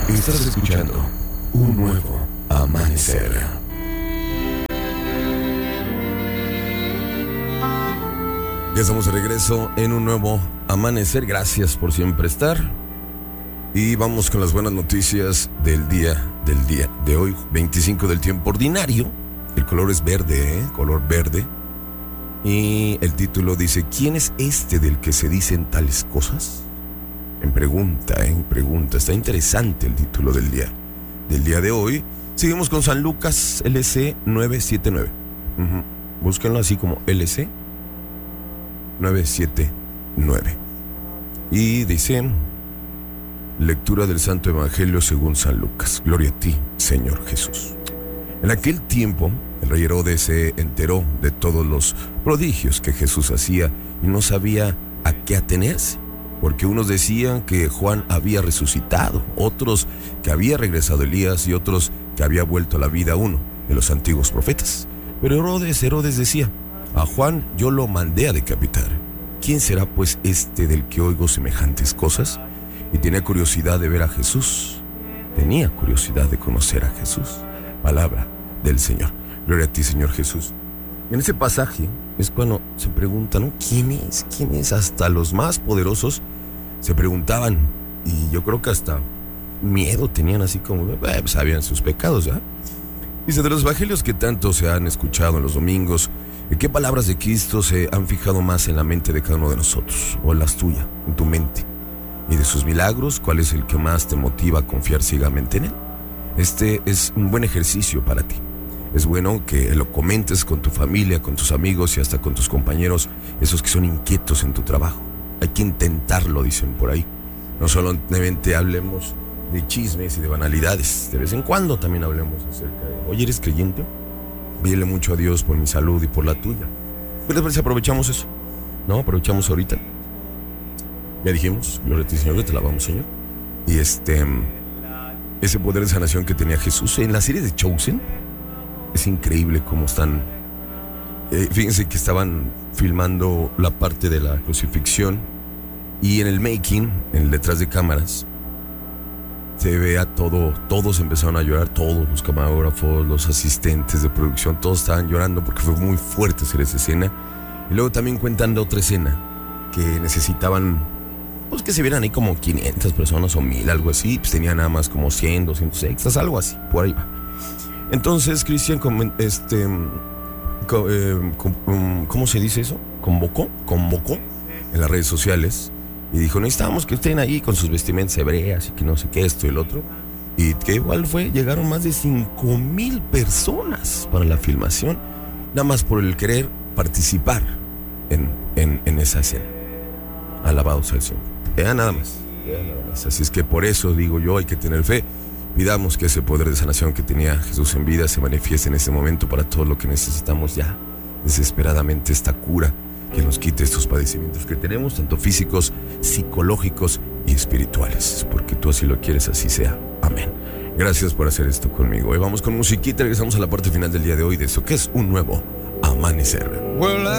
Estás escuchando Un Nuevo Amanecer. Ya estamos de regreso en Un Nuevo Amanecer. Gracias por siempre estar. Y vamos con las buenas noticias del día de hoy, 25 del tiempo ordinario. El color es verde, color verde. Y el título dice: ¿quién es este del que se dicen tales cosas? En pregunta. Está interesante el título del día de hoy. Seguimos con San Lucas LC 979. Búsquenlo así como LC 979. Y dice: lectura del Santo Evangelio según San Lucas. Gloria a ti, Señor Jesús. En aquel tiempo, el rey Herodes se enteró de todos los prodigios que Jesús hacía y no sabía a qué atenerse, porque unos decían que Juan había resucitado, otros que había regresado Elías y otros que había vuelto a la vida uno de los antiguos profetas. Pero Herodes decía: a Juan yo lo mandé a decapitar. ¿Quién será pues este del que oigo semejantes cosas? Y tenía curiosidad de ver a Jesús. Tenía curiosidad de conocer a Jesús. Palabra del Señor. Gloria a ti, Señor Jesús. En ese pasaje es cuando se preguntan, ¿no? ¿Quién es? ¿Quién es? Hasta los más poderosos se preguntaban. Y yo creo que hasta miedo tenían, así como, sabían sus pecados, ¿verdad? Dice: de los evangelios que tanto se han escuchado en los domingos, ¿qué palabras de Cristo se han fijado más en la mente de cada uno de nosotros? O en las tuyas, en tu mente. Y de sus milagros, ¿cuál es el que más te motiva a confiar ciegamente en él? Este es un buen ejercicio para ti. Es bueno que lo comentes con tu familia, con tus amigos y hasta con tus compañeros, esos que son inquietos en tu trabajo. Hay que intentarlo, dicen por ahí. No solamente hablemos de chismes y de banalidades. De vez en cuando también hablemos acerca de: oye, ¿eres creyente? Pídele mucho a Dios por mi salud y por la tuya. Pues aprovechamos eso, ¿no? Aprovechamos ahorita. Ya dijimos, gloria a ti, Señor, que te alabamos, Señor. Y ese poder de sanación que tenía Jesús en la serie de Chosen, es increíble cómo están. Fíjense que estaban filmando la parte de la crucifixión, y en el making, en el detrás de cámaras, se ve a todos empezaron a llorar, todos los camarógrafos, los asistentes de producción, todos estaban llorando porque fue muy fuerte hacer esa escena. Y luego también cuentan de otra escena que necesitaban, pues, que se vieran ahí como 500 personas o 1000, algo así. Pues tenían nada más como 100, 200 extras, algo así, por ahí va. Entonces Cristian, ¿cómo se dice eso? Convocó en las redes sociales y dijo: necesitamos que estén ahí con sus vestimentas hebreas y que no sé qué, esto y el otro. Y que igual llegaron más de 5,000 personas para la filmación, nada más por el querer participar en esa escena. Alabados al Señor. Nada más. Así es que por eso digo yo, hay que tener fe. Pidamos que ese poder de sanación que tenía Jesús en vida se manifieste en este momento para todo lo que necesitamos ya desesperadamente, esta cura que nos quite estos padecimientos que tenemos, tanto físicos, psicológicos y espirituales, porque tú así lo quieres, así sea. Amén. Gracias por hacer esto conmigo. Hoy vamos con musiquita, regresamos a la parte final del día de hoy de eso que es Un Nuevo Amanecer. Well,